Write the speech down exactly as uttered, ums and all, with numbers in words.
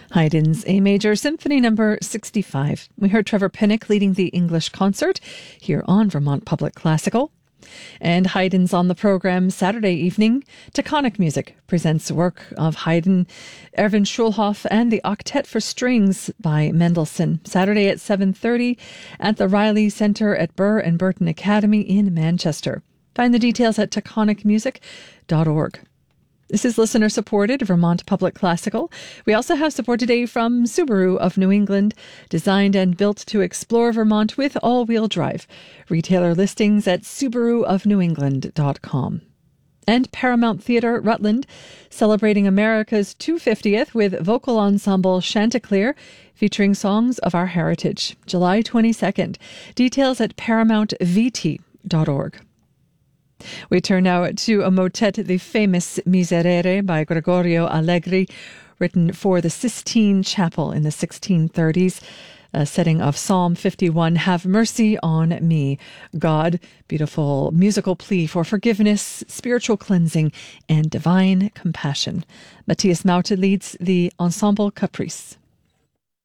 Haydn's A Major Symphony Number sixty-five. We heard Trevor Pinnock leading the English concert here on Vermont Public Classical. And Haydn's on the program Saturday evening. Taconic Music presents work of Haydn, Erwin Schulhoff, and the Octet for Strings by Mendelssohn. Saturday at seven thirty at the Riley Centre at Burr and Burton Academy in Manchester. Find the details at taconic music dot org. This is listener-supported Vermont Public Classical. We also have support today from Subaru of New England, designed and built to explore Vermont with all-wheel drive. Retailer listings at subaru of new england dot com. And Paramount Theatre Rutland, celebrating America's two hundred fiftieth with vocal ensemble Chanticleer, featuring songs of our heritage. July twenty-second. Details at paramount v t dot org. We turn now to a motet, the famous Miserere by Gregorio Allegri, written for the Sistine Chapel in the sixteen thirties, a setting of Psalm fifty-one, Have mercy on me, God. Beautiful musical plea for forgiveness, spiritual cleansing, and divine compassion. Matthias Maute leads the Ensemble Caprice.